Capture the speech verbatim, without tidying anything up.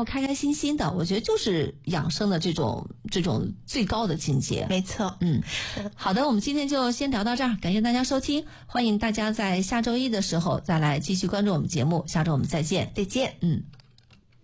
后开开心心的，我觉得就是养生的这种这种最高的境界。 没错， 嗯，好的，我们今天就先聊到这儿，感谢大家收听，欢迎大家在下周一的时候再来继续关注我们节目，下周我们再见， 再见。 嗯。